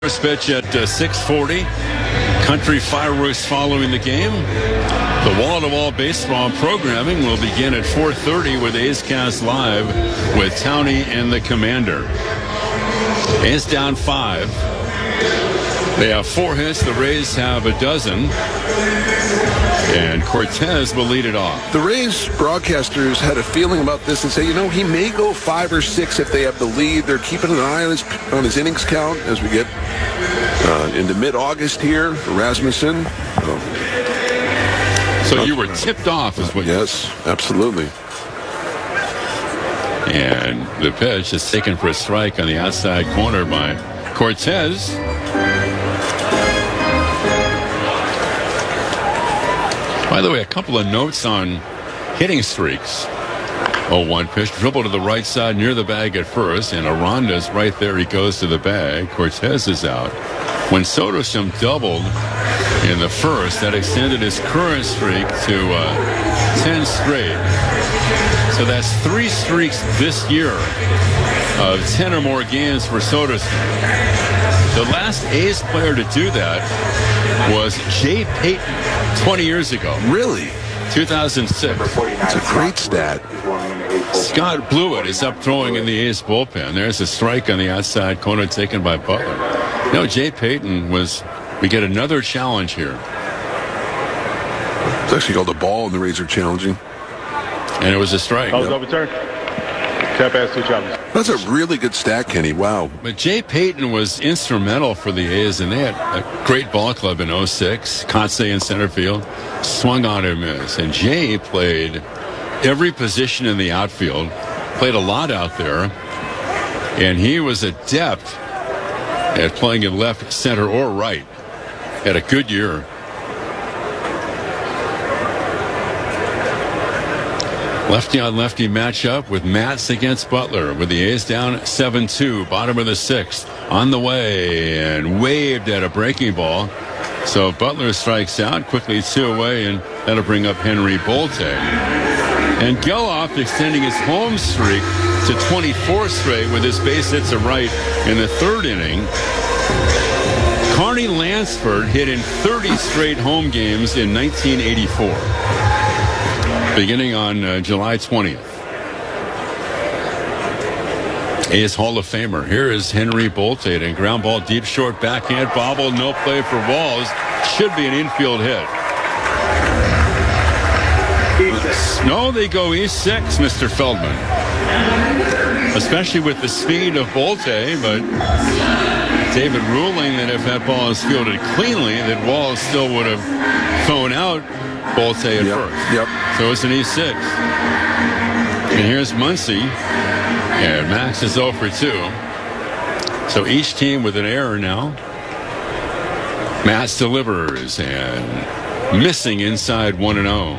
First pitch at 6:40. Country fireworks following the game. The wall-to-wall baseball programming will begin at 4:30 with A's Cast Live with Towney and the Commander. A's down 5. They have 4 hits. The Rays have a dozen. And Cortez will lead it off. The Rays broadcasters had a feeling about this and say, he may go 5 or 6 if they have the lead. They're keeping an eye on his innings count as we get into mid-August here for Rasmussen. So you were tipped off is what Yes, absolutely. And the pitch is taken for a strike on the outside corner by Cortez. By the way, a couple of notes on hitting streaks. 0-1 pitch, dribble to the right side near the bag at first, and Aranda's right there. He goes to the bag. Cortez is out. When Soderstrom doubled in the first, that extended his current streak to 10 straight. So that's 3 streaks this year of 10 or more games for Soderstrom. The last A's player to do that was Jay Payton 20 years ago. Really? 2006. It's a great stat. Scott Blewett is up throwing in the A's bullpen. There's a strike on the outside corner taken by Butler. No, Jay Payton we get another challenge here. It's actually called a ball, and the Rays are challenging. And it was a strike. That was overturned. Tap ass 2 challenges. That's a really good stat, Kenny. Wow. But Jay Payton was instrumental for the A's, and they had a great ball club in 06. Kotsay in center field. Swung on and missed. And Jay played every position in the outfield. Played a lot out there. And he was adept at playing in left, center, or right. Had a good year. Lefty on lefty matchup with Matz against Butler with the A's down 7-2, bottom of the 6th, on the way and waved at a breaking ball. So Butler strikes out, quickly 2 away, and that'll bring up Henry Bolte. And Geloff extending his home streak to 24 straight with his base hits to right in the 3rd inning. Carney Lansford hit in 30 straight home games in 1984. Beginning on July 20th. A's Hall of Famer. Here is Henry Bolte. And ground ball deep short backhand bobble. No play for Walls. Should be an infield hit. No, they go E6, Mr. Feldman. Especially with the speed of Bolte, but David ruling that if that ball is fielded cleanly, that Walls still would have thrown out Bolte at first. Yep. So it's an E6. And here's Muncy. And Max is 0 for 2. So each team with an error now. Max delivers and missing inside 1-0.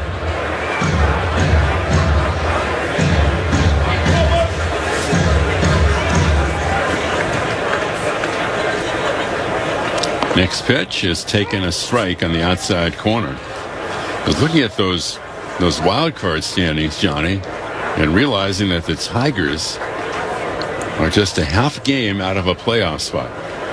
Next pitch is taking a strike on the outside corner. I was looking at those wild card standings, Johnny, and realizing that the Tigers are just a half game out of a playoff spot.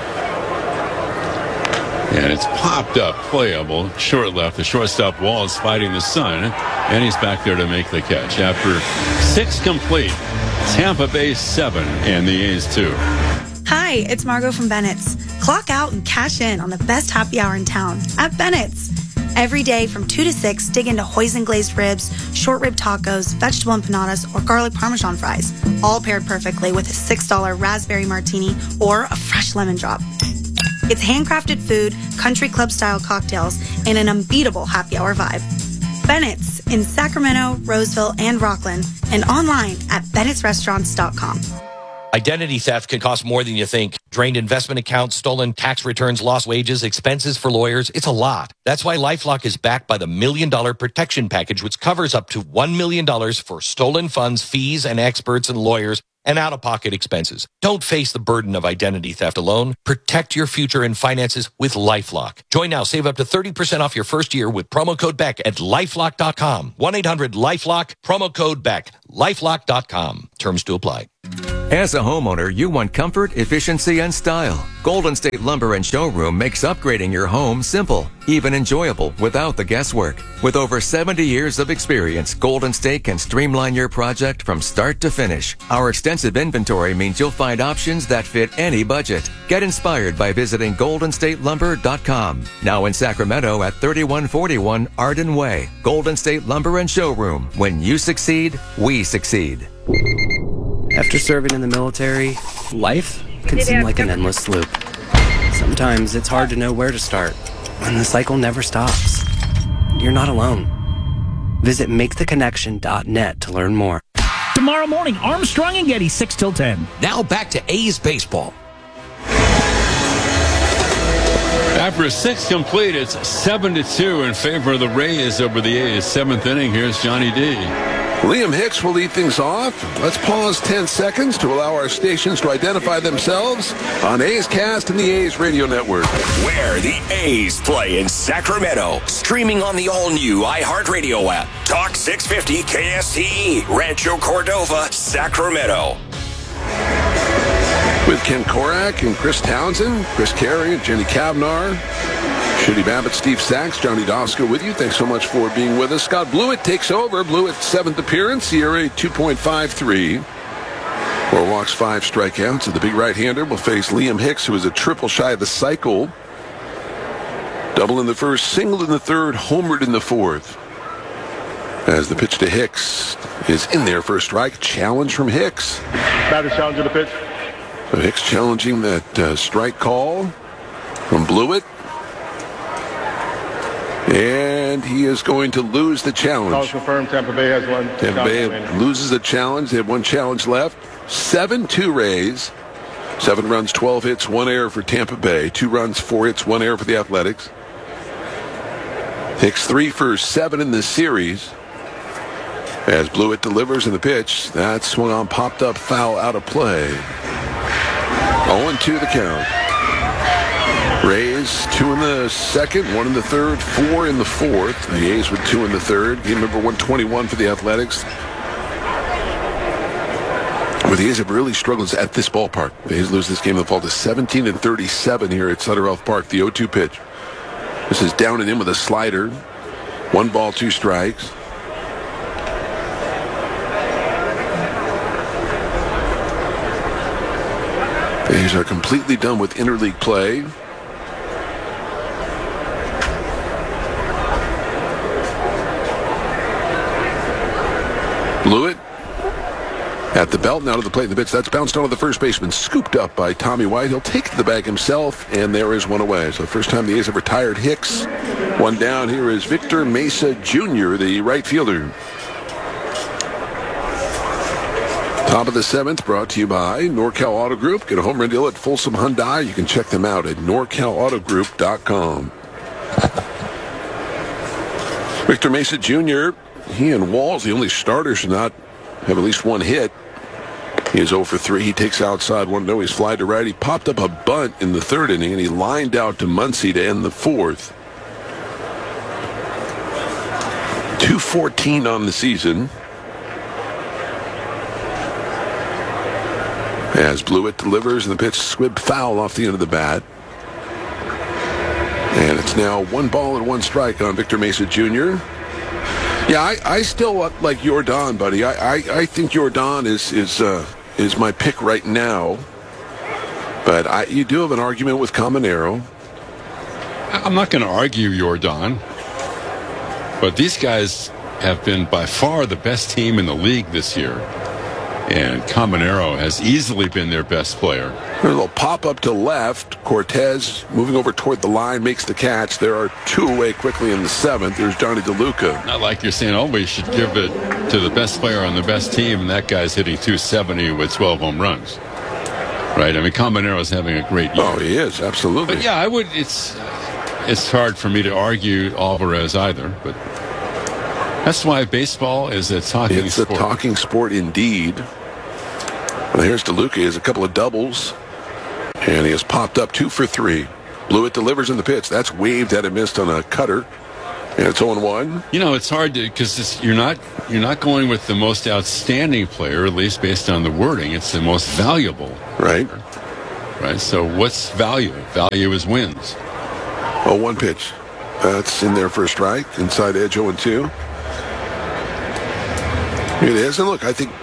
And it's popped up, playable, short left. The shortstop Walls fighting the sun, and he's back there to make the catch. After 6 complete, Tampa Bay 7 and the A's 2. Hi, it's Margot from Bennett's. Clock out and cash in on the best happy hour in town at Bennett's. Every day from 2 to 6, dig into hoisin glazed ribs, short rib tacos, vegetable empanadas, or garlic parmesan fries, all paired perfectly with a $6 raspberry martini or a fresh lemon drop. It's handcrafted food, country club style cocktails, and an unbeatable happy hour vibe. Bennett's in Sacramento, Roseville, and Rockland, and online at bennettsrestaurants.com. Identity theft can cost more than you think. Drained investment accounts, stolen tax returns, lost wages, expenses for lawyers. It's a lot. That's why LifeLock is backed by the $1 Million Protection Package, which covers up to $1 million for stolen funds, fees, and experts and lawyers, and out-of-pocket expenses. Don't face the burden of identity theft alone. Protect your future and finances with LifeLock. Join now. Save up to 30% off your first year with promo code BECK at LifeLock.com. 1-800-LifeLock, promo code BECK. LifeLock.com. Terms to apply. As a homeowner, you want comfort, efficiency, and style. Golden State Lumber and Showroom makes upgrading your home simple, even enjoyable, without the guesswork. With over 70 years of experience, Golden State can streamline your project from start to finish. Our extensive inventory means you'll find options that fit any budget. Get inspired by visiting GoldenStateLumber.com. Now in Sacramento at 3141 Arden Way. Golden State Lumber and Showroom. When you succeed, we succeed. After serving in the military, life can seem like an endless loop. Sometimes it's hard to know where to start, and the cycle never stops. You're not alone. Visit MakeTheConnection.net to learn more. Tomorrow morning, Armstrong and Getty, 6 till 10. Now back to A's baseball. After 6 complete, it's 7-2 in favor of the Rays over the A's. 7th inning, here's Johnny D. Liam Hicks will lead things off. Let's pause 10 seconds to allow our stations to identify themselves on A's Cast and the A's Radio Network. Where the A's play in Sacramento. Streaming on the all-new iHeartRadio app. Talk 650 KSTE, Rancho Cordova, Sacramento. With Ken Korak and Chris Townsend, Chris Carey and Jenny Kavnar, Shitty Babbitt, Steve Sachs, Johnny Dosko with you. Thanks so much for being with us. Scott Blewett takes over. Blewett's 7th appearance, ERA 2.53. 4 walks, 5 strikeouts. And the big right-hander will face Liam Hicks, who is a triple shy of the cycle. Double in the first, single in the third, homered in the fourth. As the pitch to Hicks is in there for a strike. Challenge from Hicks. Batter challenging the pitch. So Hicks challenging that strike call from Blewett. And he is going to lose the challenge. Call confirmed. Tampa Bay has one. Tampa Bay loses the challenge. They have one challenge left. 7-2 Rays. 7 runs, 12 hits, 1 error for Tampa Bay. 2 runs, 4 hits, 1 error for the Athletics. Hicks 3 for 7 in this series. As Blewett delivers in the pitch, that swung on, popped up, foul out of play. 0-2 the count. Rays 2 in the second, 1 in the third, 4 in the fourth. The A's with 2 in the third. Game number 121 for the Athletics. Where the A's have really struggled at this ballpark. The A's lose this game in the fall to 17-37 here at Sutter Health Park. The 0-2 pitch. This is down and in with a slider. 1 ball, 2 strikes. The A's are completely done with interleague play. Blewett at the belt, now to the plate in the pitch. That's bounced onto the first baseman, scooped up by Tommy White. He'll take the bag himself, and there is one away. So first time the A's have retired Hicks. 1 down. Here is Victor Mesa Jr., the right fielder. Top of the 7th, brought to you by NorCal Auto Group. Get a home run deal at Folsom Hyundai. You can check them out at NorCalAutoGroup.com. Victor Mesa Jr., he and Walls, the only starters, should not have at least 1 hit. He is 0 for 3. He takes outside 1-0. He's fly to right. He popped up a bunt in the 3rd inning, and he lined out to Muncy to end the 4th. 214 on the season. As Blewett delivers, and the pitch squib foul off the end of the bat. And it's now 1 ball and 1 strike on Victor Mesa Jr. Yeah, I still like Yordan, buddy. I think Yordan is my pick right now. But you do have an argument with Caminero. I'm not going to argue Yordan. But these guys have been by far the best team in the league this year. And Caminero has easily been their best player. A little pop-up to left. Cortez moving over toward the line, makes the catch. There are 2 away quickly in the 7th. There's Johnny DeLuca. Not like you're saying, we should give it to the best player on the best team, and that guy's hitting .270 with 12 home runs. Right? I mean, Caminero's having a great year. Oh, he is, absolutely. But, yeah, it's hard for me to argue Alvarez either, but that's why baseball is a talking sport. It's a talking sport indeed. Well, here's DeLuca. He has a couple of doubles, and he has popped up 2 for 3. Blewett delivers in the pitch. That's waved at and missed on a cutter. Yeah, it's 0-1. You know, it's hard to because you're not going with the most outstanding player, at least based on the wording. It's the most valuable, right? Right. So what's value? Value is wins. 0-1 pitch. That's in there for a strike. Inside edge 0-2. It is, and look, I think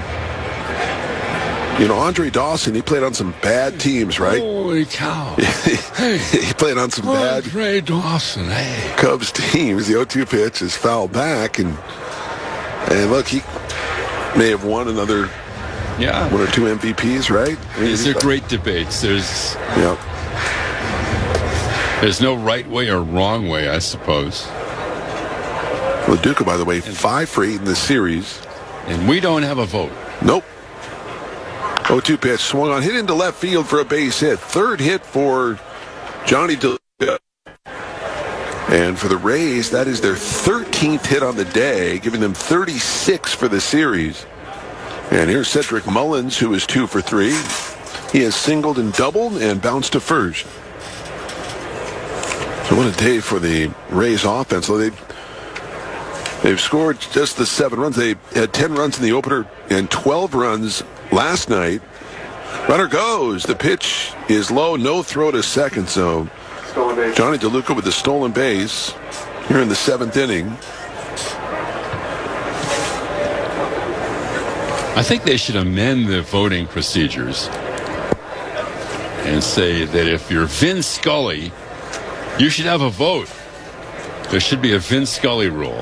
Andre Dawson. He played on some bad teams, right? Holy cow! He played on some bad Andre Dawson. Hey, Cubs teams. The 0-2 pitch is fouled back, and look, he may have won another one or two MVPs, right? These are great debates. There's no right way or wrong way, I suppose. La Duca, by the way, 5 for 8 in this series, and we don't have a vote. Nope. 0-2 pitch swung on, hit into left field for a base hit. Third hit for Johnny DeLuca. And for the Rays, that is their 13th hit on the day, giving them 36 for the series. And here's Cedric Mullins, who is 2 for 3. He has singled and doubled and bounced to first. So what a day for the Rays offense. So they've scored just the 7 runs. They had 10 runs in the opener and 12 runs last night. Runner goes. The pitch is low. No throw to second. So Johnny DeLuca with the stolen base here in the 7th inning. I think they should amend the voting procedures and say that if you're Vin Scully, you should have a vote. There should be a Vin Scully rule.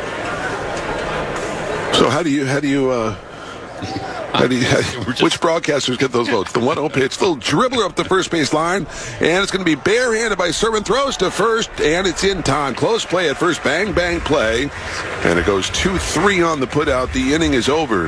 So which broadcasters get those votes? The 1-0 pitch, little dribbler up the first base line, and it's going to be barehanded by Sermon, throws to first, and it's in time. Close play at first, bang, bang play, and it goes 2-3 on the putout. The inning is over.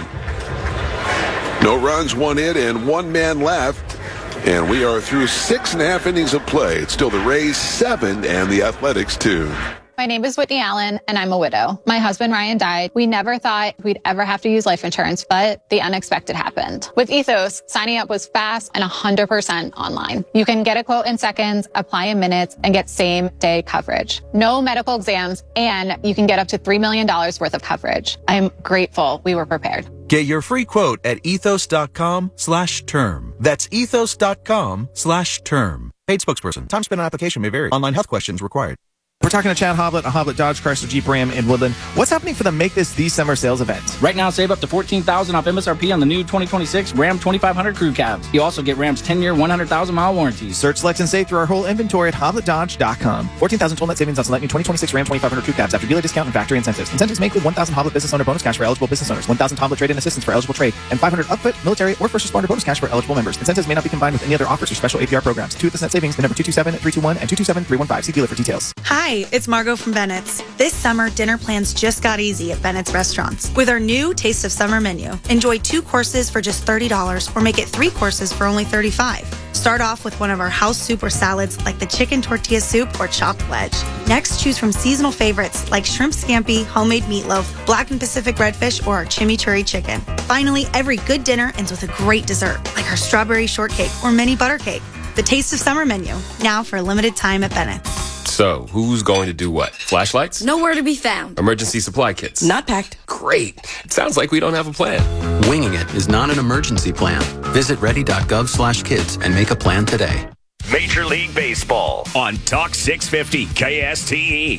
No runs, 1 hit, and 1 man left, and we are through 6.5 innings of play. It's still the Rays 7 and the Athletics 2. My name is Whitney Allen, and I'm a widow. My husband, Ryan, died. We never thought we'd ever have to use life insurance, but the unexpected happened. With Ethos, signing up was fast and 100% online. You can get a quote in seconds, apply in minutes, and get same-day coverage. No medical exams, and you can get up to $3 million worth of coverage. I'm grateful we were prepared. Get your free quote at ethos.com/term. That's ethos.com/term. Paid spokesperson. Time spent on application may vary. Online health questions required. We're talking to Chad Hoblet, a Hoblet Dodge Chrysler Jeep Ram in Woodland. What's happening for the Make This the Summer sales event? Right now, save up to $14,000 off MSRP on the new 2026 Ram 2500 Crew Cabs. You also get Ram's 10-year, 100,000-mile warranties. Search, select, and save through our whole inventory at HobletDodge.com. $14,000 total net savings on select new 2026 Ram 2500 Crew Cabs after dealer discount and factory incentives. Incentives may include $1,000 Hoblet business owner bonus cash for eligible business owners, $1,000 Hoblet trade-in assistance for eligible trade, and $500 upfit, military, or first responder bonus cash for eligible members. Incentives may not be combined with any other offers or special APR programs. 2 with this net savings, the number 227-321 and 227-315. See dealer for details. Hi, it's Margo from Bennett's. This summer, dinner plans just got easy at Bennett's Restaurants. With our new Taste of Summer menu, enjoy 2 courses for just $30 or make it 3 courses for only $35. Start off with one of our house soup or salads like the chicken tortilla soup or chopped wedge. Next, choose from seasonal favorites like shrimp scampi, homemade meatloaf, black and Pacific redfish, or our chimichurri chicken. Finally, every good dinner ends with a great dessert like our strawberry shortcake or mini butter cake. The Taste of Summer menu, now for a limited time at Bennett's. So, who's going to do what? Flashlights? Nowhere to be found. Emergency supply kits? Not packed. Great. It sounds like we don't have a plan. Winging it is not an emergency plan. Visit ready.gov/kids and make a plan today. Major League Baseball on Talk 650 KSTE.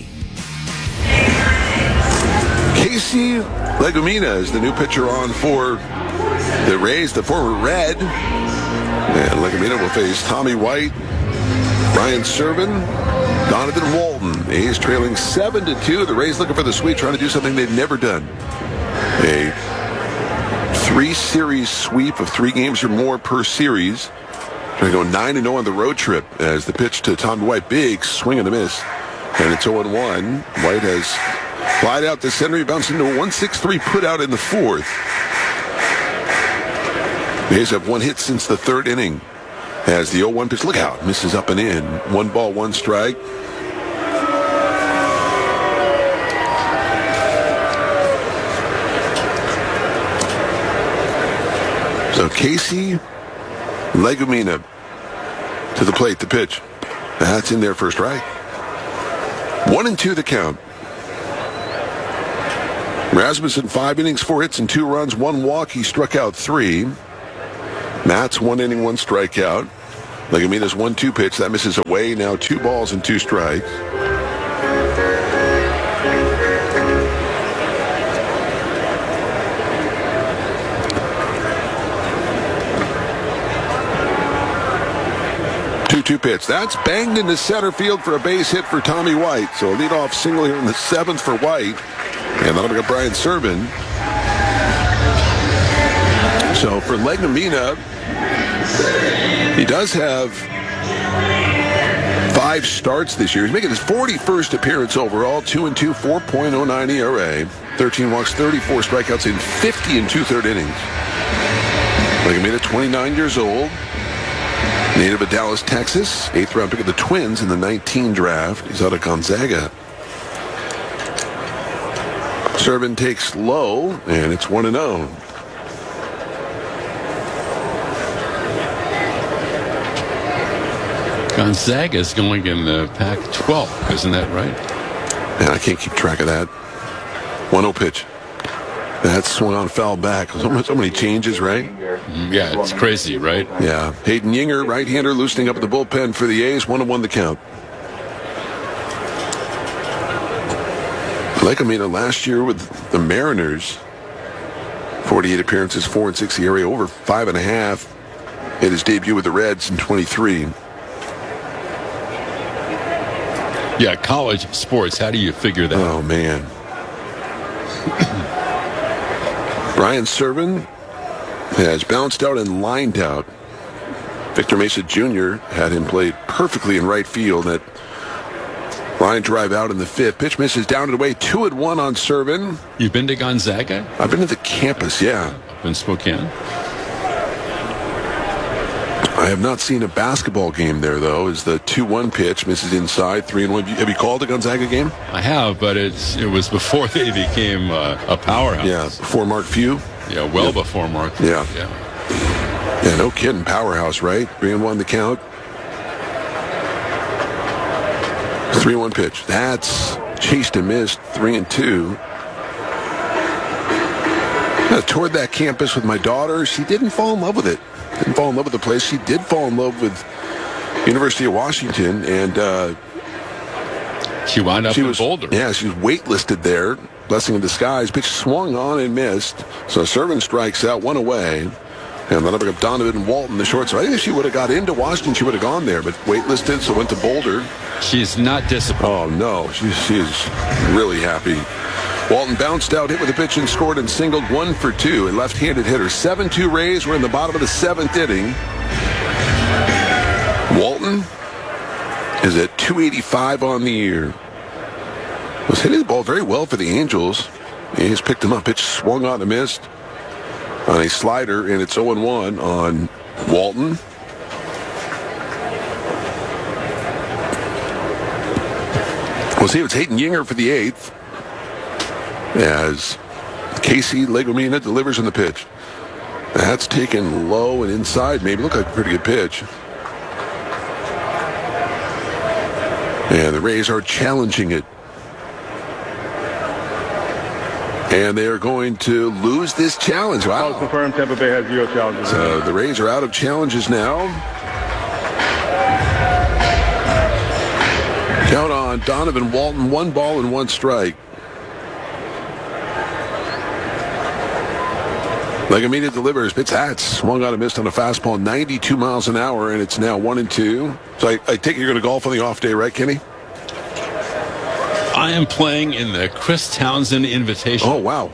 Casey Legumina is the new pitcher on for the Rays, the former Red. And Legumina will face Tommy White, Ryan Serven, Donovan Walton. A's trailing 7-2. The Rays looking for the sweep, trying to do something they've never done. A 3-series sweep of 3 games or more per series. Trying to go 9-0 on the road trip as the pitch to Tommy White. Big swing and a miss. And it's 0-1. White has flied out to center. He bounced into a 1-6-3 put out in the 4th. The A's have 1 hit since the 3rd inning. As the 0-1 pitch, look out, misses up and in. 1 ball, 1 strike. So Casey Legumina to the plate, the pitch. That's in there for a strike. 1-2 the count. Rasmussen, 5 innings, 4 hits, and 2 runs, 1 walk. He struck out 3. Matt's 1 inning, 1 strikeout. Legamina's 1-2 pitch. That misses away. Now 2 balls and 2 strikes. Two pitch. That's banged into center field for a base hit for Tommy White. So a leadoff single here in the 7th for White. And that'll be Brian Serven. So for Legumina, he does have 5 starts this year. He's making his 41st appearance overall. 2-2, 4.09 ERA. 13 walks, 34 strikeouts in 50 and 2/3 innings. Legumina, 29 years old. Native of Dallas, Texas. 8th round pick of the Twins in the 19 draft. He's out of Gonzaga. Serven takes low, and it's 1-0. Gonzaga's going in the Pac-12, isn't that right? Yeah, I can't keep track of that. 1-0 pitch. That's swung on foul back. So many changes, right? Yeah, it's crazy, right? Yeah. Hayden Yinger, right-hander, loosening up the bullpen for the A's. 1-1 the count. Legumina last year with the Mariners, 48 appearances, 4-6 ERA, over 5.5. Made his debut with the Reds in 23. Yeah, college sports. How do you figure that? Oh, man. Brian Serven has bounced out and lined out. Victor Mesa Jr. had him played perfectly in right field. That line drive out in the 5th. Pitch misses down and away. 2-1 on Serven. You've been to Gonzaga? I've been to the campus, yeah. Up in Spokane? I have not seen a basketball game there, though. Is the 2-1 pitch, misses inside, 3-1. Have you called a Gonzaga game? I have, but it was before they became a powerhouse. Yeah, before Mark Few? Yeah, well before Mark Few. Yeah. Yeah, no kidding. Powerhouse, right? 3-1 the count. 3-1 pitch. That's chased and missed, 3-2. I toured that campus with my daughter. She didn't fall in love with it. Didn't fall in love with the place. She did fall in love with University of Washington, and she wound up in Boulder. Yeah, she was waitlisted there. Blessing in disguise. Pitch swung on and missed. So Serven strikes out, 1 away. And then up Donovan Walton, the short side. I think if she would have got into Washington, she would have gone there, but waitlisted, so went to Boulder. She's not disappointed. Oh, no. She is really happy. Walton bounced out, hit with a pitch, and scored and singled 1 for 2. A left-handed hitter. 7-2 Rays. We're in the bottom of the 7th inning. Walton is at 285 on the year. Was hitting the ball very well for the Angels. He just picked him up. Pitch swung on and missed on a slider, and it's 0-1 on Walton. We'll see if it's Hayden Yinger for the 8th. As Casey Legumina delivers on the pitch. That's taken low and inside. Maybe looked like a pretty good pitch. And the Rays are challenging it. And they are going to lose this challenge. Wow. All confirmed, Tampa Bay has 0 challenges. So the Rays are out of challenges now. Count on Donovan Walton, 1 ball and 1 strike. Legumina delivers. Pitch that's swung on and missed on a fastball, 92 miles an hour, and it's now 1-2. So I take it you're going to golf on the off day, right, Kenny? I am playing in the Chris Townsend Invitation. Oh, wow.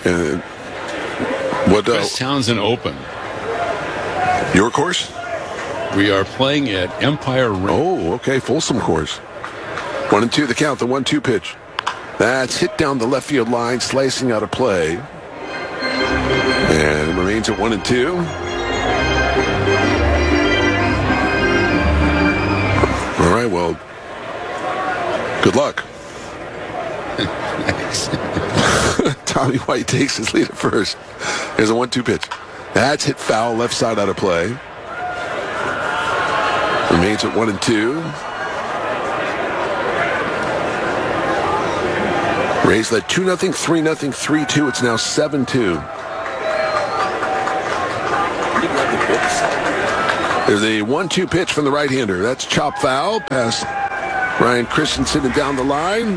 Chris Townsend Open. Your course? We are playing at Empire Ring. Oh, okay. Folsom course. 1-2 the count, the 1-2 pitch. That's hit down the left field line, slicing out of play. And it remains at 1-2. All right, well, good luck. Tommy White takes his lead at first. Here's a 1-2 pitch. That's hit foul, left side out of play. Remains at 1-2. Rays led 2-0, 3-0, 3-2. It's now 7-2. There's a 1-2 pitch from the right-hander. That's chop foul past Ryan Christensen and down the line.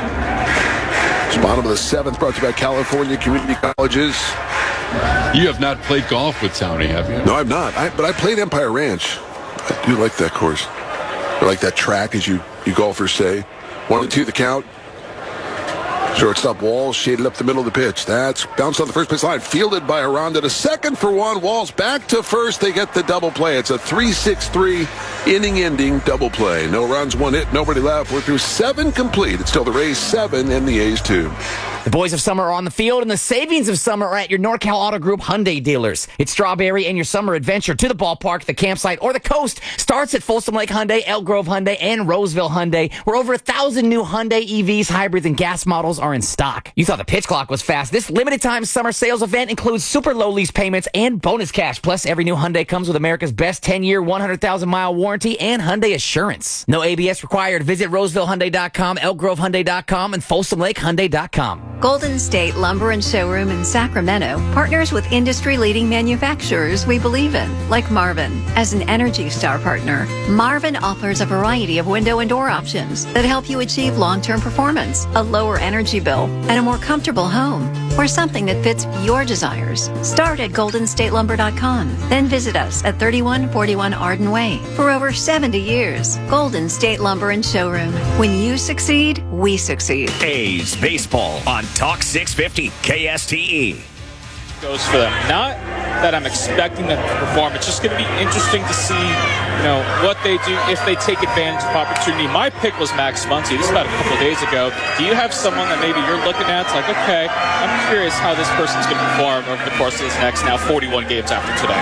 It's bottom of the 7th, brought to you by California Community Colleges. You have not played golf with Tony, have you? No, I've not. But I played Empire Ranch. I do like that course. I like that track, as you golfers say. 1-2 the count. Shortstop Walls shaded up the middle of the pitch. That's bounced on the first base line. Fielded by Aranda to second for one. Walls back to first. They get the double play. It's a 3-6-3 inning-ending double play. No runs, 1 hit, nobody left. We're through 7 complete. It's still the Rays 7 and the A's 2. The boys of summer are on the field, and the savings of summer are at your NorCal Auto Group Hyundai dealers. It's Strawberry and your summer adventure to the ballpark, the campsite, or the coast starts at Folsom Lake Hyundai, Elk Grove Hyundai, and Roseville Hyundai, where over 1,000 new Hyundai EVs, hybrids, and gas models are in stock. You thought the pitch clock was fast. This limited-time summer sales event includes super low lease payments and bonus cash. Plus, every new Hyundai comes with America's best 10-year, 100,000-mile warranty and Hyundai Assurance. No ABS required. Visit RosevilleHyundai.com, ElkGroveHyundai.com, and FolsomLakeHyundai.com. Golden State Lumber and Showroom in Sacramento partners with industry-leading manufacturers we believe in, like Marvin. As an Energy Star partner, Marvin offers a variety of window and door options that help you achieve long-term performance, a lower energy bill, and a more comfortable home, or something that fits your desires. Start at GoldenStateLumber.com, then visit us at 3141 Arden Way. For over 70 years, Golden State Lumber and Showroom. When you succeed, we succeed. A's baseball on Talk 650 KSTE. Goes for them. Not that I'm expecting them to perform. It's just going to be interesting to see, what they do if they take advantage of opportunity. My pick was Max Muncy. This is about a couple of days ago. Do you have someone that maybe you're looking at? It's like, okay, I'm curious how this person's going to perform over the course of this next 41 games after today.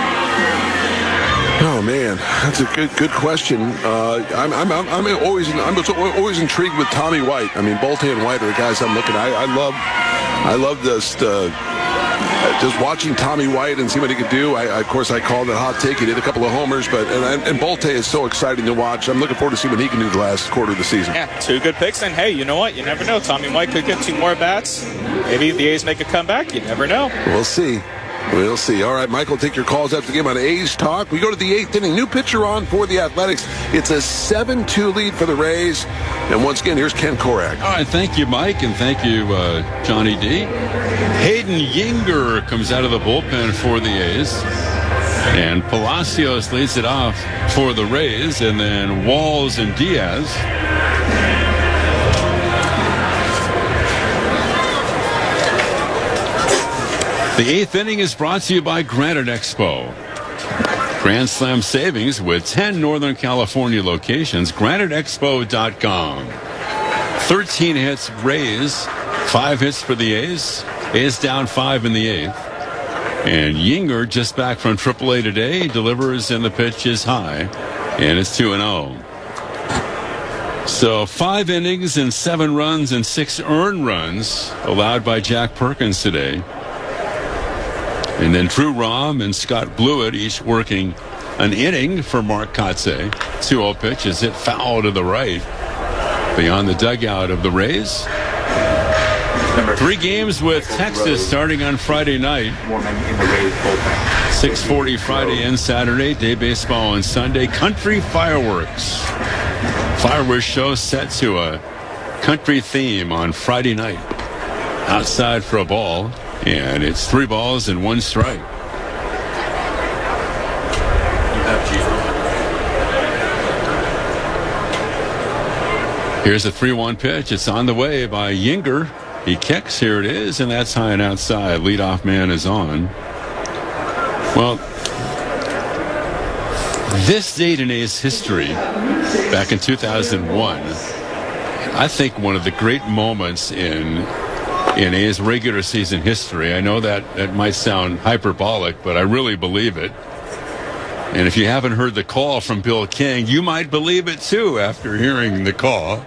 Oh man, that's a good question. I'm always intrigued with Tommy White. I mean, Bolte and White are the guys I'm looking at. I love this. Just watching Tommy White and see what he could do. Of course, I called it a hot take. He did a couple of homers, and Bolte is so exciting to watch. I'm looking forward to see what he can do the last quarter of the season. Yeah, 2 good picks, and hey, you know what? You never know. Tommy White could get 2 more bats. Maybe the A's make a comeback. You never know. We'll see. We'll see. All right, Michael, take your calls after the game on A's Talk. We go to the 8th inning. New pitcher on for the Athletics. It's a 7-2 lead for the Rays. And once again, here's Ken Korak. All right, thank you, Mike, and thank you, Johnny D. Hayden Yinger comes out of the bullpen for the A's. And Palacios leads it off for the Rays. And then Walls and Diaz. The 8th inning is brought to you by Granite Expo. Grand Slam savings with 10 Northern California locations. GraniteExpo.com. 13 hits Rays, 5 hits for the A's. A's down 5 in the 8th. And Yinger, just back from AAA today, delivers and the pitch is high. And it's 2-0. So 5 innings and 7 runs and 6 earned runs allowed by Jack Perkins today. And then Drew Rahm and Scott Blewett each working an inning for Mark Kotsay. 2-0 pitch is hit foul to the right beyond the dugout of the Rays. 3 games with Texas starting on Friday night. 6:40 Friday and Saturday. Day baseball on Sunday. Country fireworks. Fireworks show set to a country theme on Friday night. Outside for a ball. And it's 3 balls and 1 strike. Here's a 3-1 pitch. It's on the way by Yinger. He kicks. Here it is, and that's high and outside. Leadoff man is on. Well, this date in A's history, back in 2001, I think one of the great moments in A's regular season history. I know that might sound hyperbolic, but I really believe it. And if you haven't heard the call from Bill King, you might believe it too after hearing the call.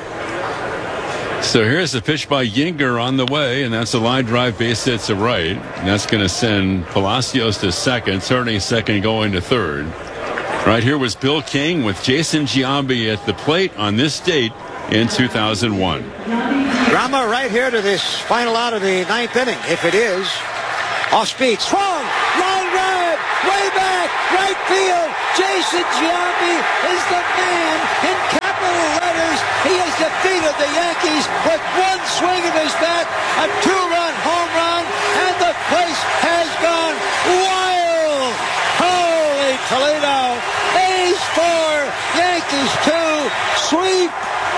So here's the pitch by Yinger on the way, and that's a line drive, base hit to right. And that's going to send Palacios to second, turning second, going to third. Right here was Bill King with Jason Giambi at the plate on this date in 2001. Drama right here to this final out of the ninth inning. If it is, off speed, swung, line drive, way back, right field. Jason Giambi is the man in capital letters. He has defeated the Yankees with one swing of his bat, a 2-run home run, and the place has gone wild. Holy Toledo! A's 4, Yankees 2, sweep.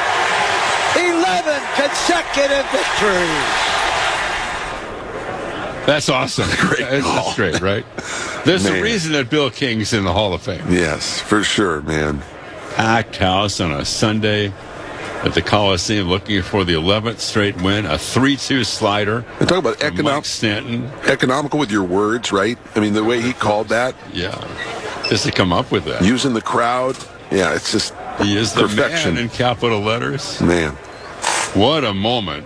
11 consecutive victories. That's awesome. That's great, right? There's a reason that Bill King's in the Hall of Fame. Yes, for sure, man. Packed house on a Sunday at the Coliseum looking for the 11th straight win, a 3-2 slider. And talk about economical with your words, right? I mean, the way he called that. Yeah. Just to come up with that. Using the crowd. Yeah, it's just he is the perfection. Man in capital letters. Man. What a moment.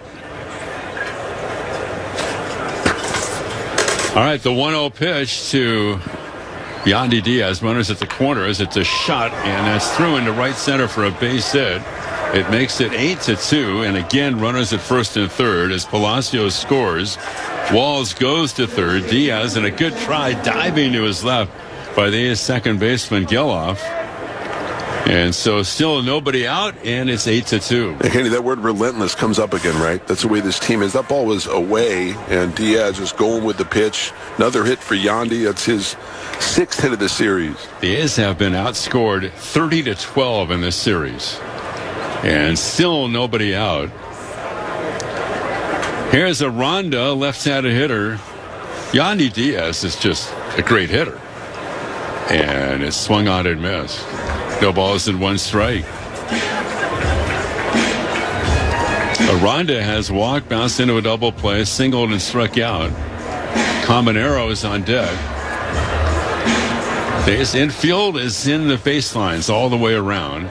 All right, the 1-0 pitch to Yandy Diaz. Runners at the corners. It's a shot, and that's through into right center for a base hit. It makes it 8-2, and again, runners at first and third as Palacios scores. Walls goes to third. Diaz, and a good try, diving to his left by the second baseman Geloff. And so still nobody out, and it's 8-2. Hey, Kenny, that word relentless comes up again, right? That's the way this team is. That ball was away, and Diaz is going with the pitch. Another hit for Yandy. That's his 6th hit of the series. The A's have been outscored 30-12 in this series. And still nobody out. Here's a Ronda left-handed hitter. Yandy Diaz is just a great hitter. And it's swung on and missed. No balls and 1 strike. Ronda has walked, bounced into a double play, singled and struck out. Caminero is on deck. His infield is in the baselines all the way around.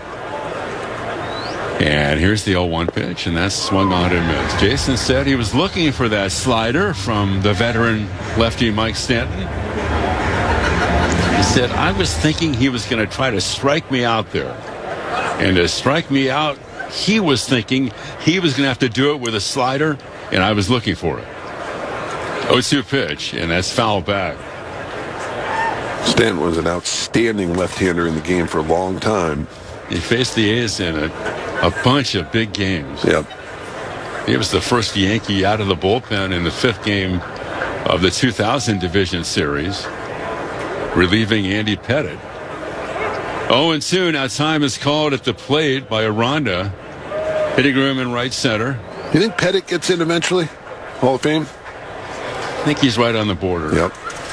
And here's the 0-1 pitch, and that's swung on and missed. Jason said he was looking for that slider from the veteran lefty Mike Stanton. He said, I was thinking he was going to try to strike me out there. And to strike me out, he was thinking he was going to have to do it with a slider, and I was looking for it. 0-2 pitch, and that's foul back. Stanton was an outstanding left-hander in the game for a long time. He faced the A's in a bunch of big games. Yep. He was the first Yankee out of the bullpen in the 5th game of the 2000 Division Series, relieving Andy Pettitte. 0-2. Now time is called at the plate by Aranda, hitting room in right center. You think Pettitte gets in eventually? Hall of Fame? I think he's right on the border. Yep.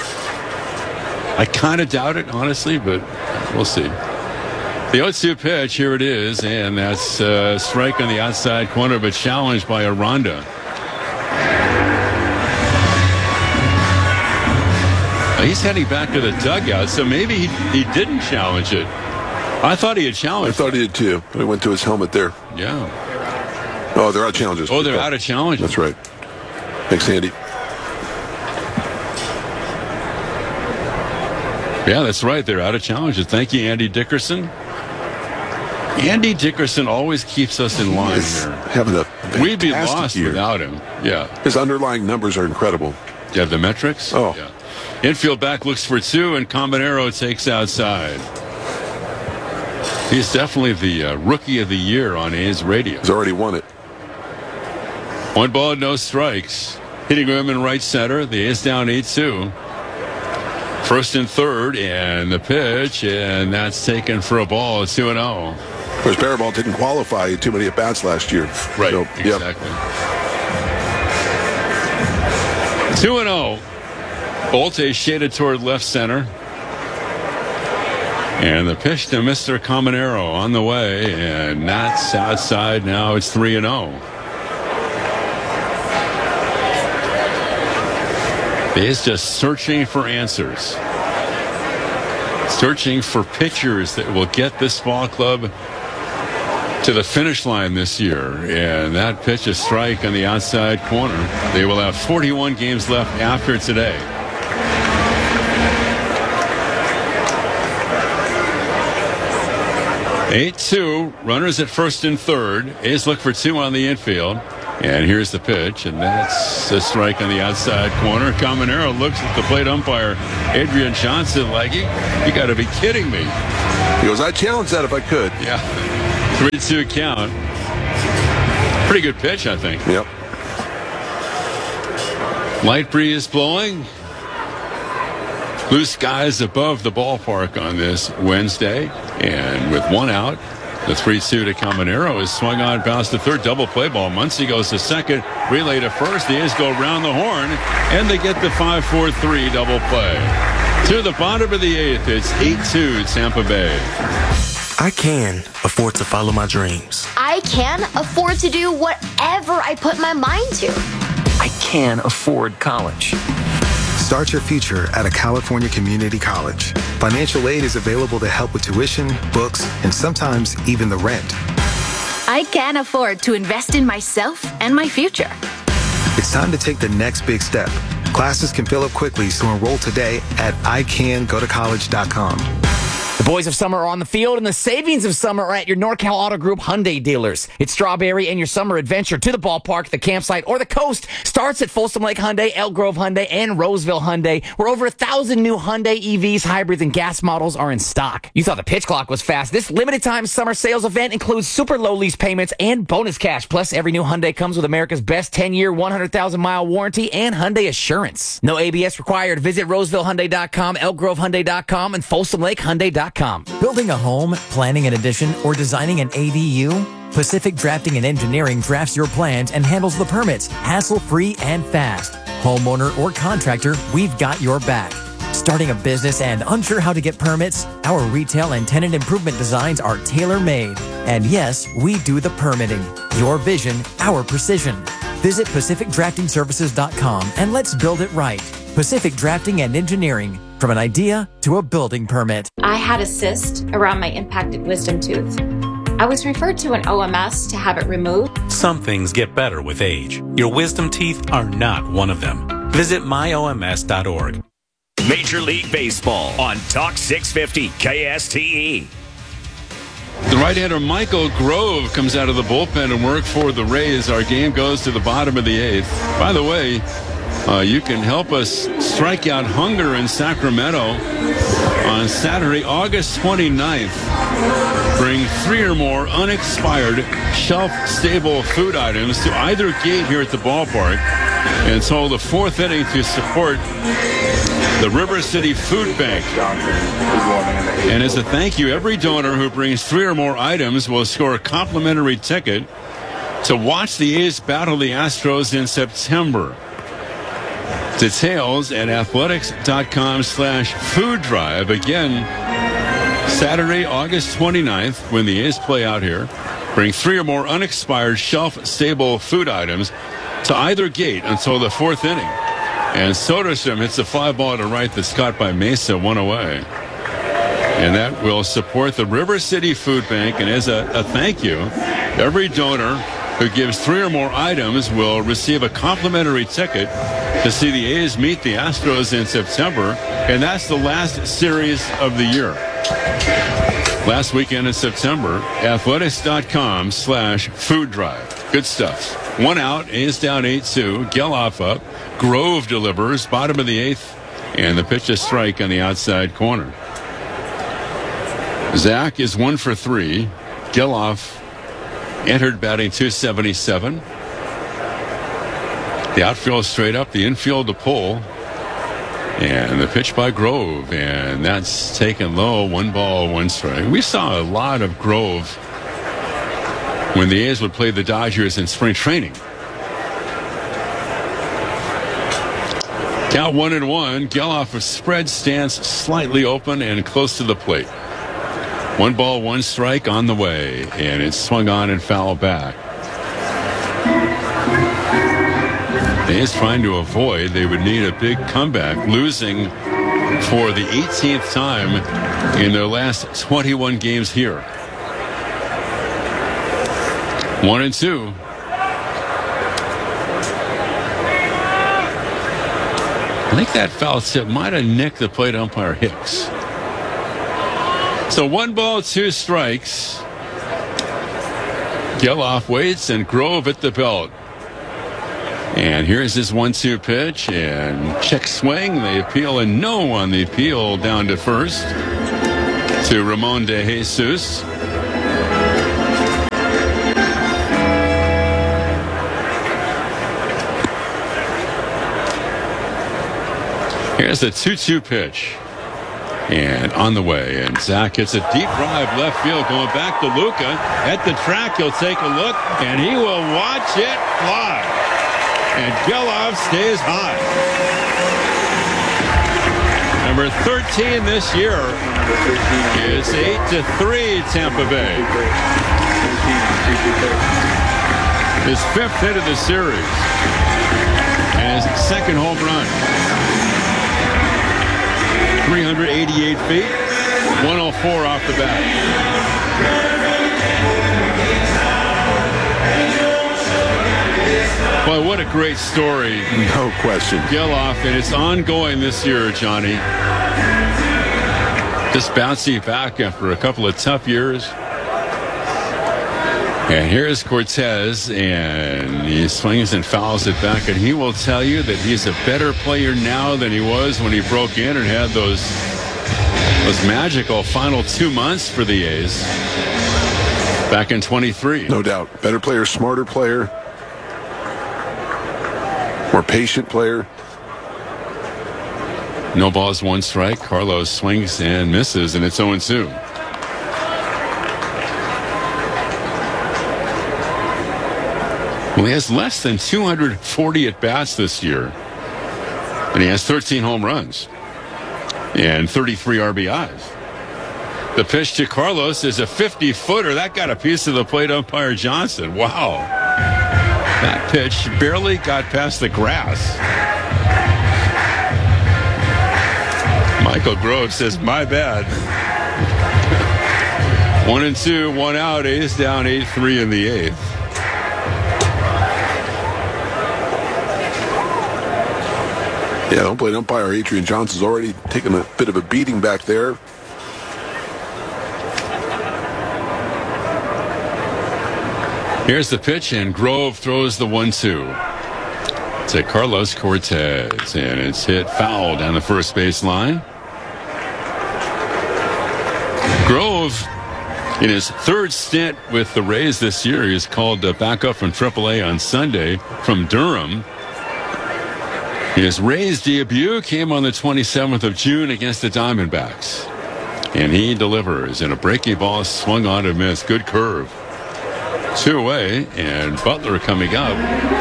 I kind of doubt it, honestly, but we'll see. The 0-2 pitch, here it is, and that's a strike on the outside corner, but challenged by Aranda. He's heading back to the dugout, so maybe he didn't challenge it. I thought he had challenged. I thought he did too, but he went to his helmet there. Yeah. Oh, they're out of challenges. Oh, they're out of challenges. That's right. Thanks, Andy. Yeah, that's right. They're out of challenges. Thank you, Andy Dickerson. Andy Dickerson always keeps us in line here. We'd be lost without him. Yeah. His underlying numbers are incredible. You have the metrics? Oh. Yeah. Infield back looks for 2, and Caminero takes outside. He's definitely the Rookie of the Year on A's radio. He's already won it. 1 ball, no strikes. Hitting room in right center. The A's down 8-2. First and third, and the pitch, and that's taken for a ball. 2-0. Of course, Baraball didn't qualify too many at-bats last year. Right, so, exactly. 2-0. Bolte shaded toward left center. And the pitch to Mr. Caminero on the way, and that's outside. Now it's 3-0. He's just searching for answers. Searching for pitchers that will get this ball club to the finish line this year. And that pitch, a strike on the outside corner. They will have 41 games left after today. 8-2, runners at first and third. A's look for 2 on the infield. And here's the pitch, and that's a strike on the outside corner. Caminero looks at the plate umpire, Adrian Johnson, like, you got to be kidding me. He goes, I'd challenge that if I could. Yeah. 3-2 count. Pretty good pitch, I think. Yep. Light breeze blowing. Blue skies above the ballpark on this Wednesday. And with 1 out, the 3-2 to Caminero is swung on, bounced to third, double play ball. Muncy goes to second, relay to first. The A's go around the horn, and they get the 5-4-3 double play. To the bottom of the 8th, it's 8-2 Tampa Bay. I can afford to follow my dreams. I can afford to do whatever I put my mind to. I can afford college. Start your future at a California community college. Financial aid is available to help with tuition, books, and sometimes even the rent. I can afford to invest in myself and my future. It's time to take the next big step. Classes can fill up quickly, so enroll today at icangotocollege.com. The boys of summer are on the field, and the savings of summer are at your NorCal Auto Group Hyundai dealers. It's strawberry and your summer adventure to the ballpark, the campsite, or the coast starts at Folsom Lake Hyundai, Elk Grove Hyundai, and Roseville Hyundai, where over 1,000 new Hyundai EVs, hybrids, and gas models are in stock. You thought the pitch clock was fast. This limited-time summer sales event includes super low lease payments and bonus cash. Plus, every new Hyundai comes with America's best 10-year, 100,000-mile warranty and Hyundai Assurance. No ABS required. Visit RosevilleHyundai.com, ElkGroveHyundai.com, and FolsomLakeHyundai.com. Building a home, planning an addition, or designing an ADU? Pacific Drafting and Engineering drafts your plans and handles the permits, hassle-free and fast. Homeowner or contractor, we've got your back. Starting a business and unsure how to get permits? Our retail and tenant improvement designs are tailor-made. And yes, we do the permitting. Your vision, our precision. Visit PacificDraftingServices.com and let's build it right. Pacific Drafting and Engineering. From an idea to a building permit. I had a cyst around my impacted wisdom tooth. I was referred to an OMS to have it removed. Some things get better with age. Your wisdom teeth are not one of them. Visit myoms.org. Major League Baseball on Talk 650 KSTE. The right-hander Michael Grove comes out of the bullpen and work for the Rays. Our game goes to the bottom of the 8th. By the way, you can help us strike out hunger in Sacramento on Saturday, August 29th. Bring 3 or more unexpired, shelf-stable food items to either gate here at the ballpark until the 4th inning to support the River City Food Bank. And as a thank you, every donor who brings 3 or more items will score a complimentary ticket to watch the A's battle the Astros in September. Details at athletics.com/food drive. Again, Saturday, August 29th, when the A's play out here. Bring 3 or more unexpired shelf-stable food items to either gate until the 4th inning. And Soderstrom hits a fly ball to right that's caught by Mesa, 1 away. And that will support the River City Food Bank. And as a thank you, every donor who gives 3 or more items will receive a complimentary ticket to see the A's meet the Astros in September. And that's the last series of the year. Last weekend in September, athletics.com/food drive. Good stuff. 1 out, A's down 8-2. Geloff up. Grove delivers, bottom of the 8th. And the pitch is strike on the outside corner. Zach is 1 for 3. Geloff entered batting .277. The outfield straight up, the infield to pull. And the pitch by Grove, and that's taken low. 1 ball, 1 strike. We saw a lot of Grove when the A's would play the Dodgers in spring training. Count 1-1. Geloff of spread stance slightly open and close to the plate. 1 ball, 1 strike on the way, and it's swung on and fouled back. The A's trying to avoid, they would need a big comeback, losing for the 18th time in their last 21 games here. 1-2. I think that foul tip might have nicked the plate umpire Hicks. So 1 ball, 2 strikes. Geloff waits, and Grove at the belt. And here's his 1-2 pitch, and check swing. They appeal, and no on the appeal down to first to Ramon de Jesus. Here's the 2-2 pitch. And on the way, and Zach hits a deep drive left field, going back to Luca. At the track, he'll take a look, and he will watch it fly. And Geloff stays high. Number 13 this year is 8-3 Tampa Bay. His 5th hit of the series. And his 2nd home run. 388 feet, 104 off the bat. Boy, what a great story. No question. Geloff, and it's ongoing this year, Johnny. Just bouncing back after a couple of tough years. And here's Cortez, and he swings and fouls it back, and he will tell you that he's a better player now than he was when he broke in and had those magical final 2 months for the A's back in 23. No doubt. Better player, smarter player, more patient player. No balls, 1 strike. Carlos swings and misses, and it's 0-2. Well, he has less than 240 at-bats this year. And he has 13 home runs and 33 RBIs. The pitch to Carlos is a 50-footer. That got a piece of the plate umpire Johnson. Wow. That pitch barely got past the grass. Michael Grove says, my bad. 1-2, 1 out. A's down 8-3 in the 8th. Yeah, home plate umpire Adrian Johnson's already taken a bit of a beating back there. Here's the pitch, and Grove throws the 1-2 to Carlos Cortez, and it's hit foul down the first base line. Grove, in his 3rd stint with the Rays this year, he's called back up from AAA on Sunday from Durham. His Rays debut came on the 27th of June against the Diamondbacks. And he delivers, and a breaking ball swung on and missed. Good curve. 2 away, and Butler coming up.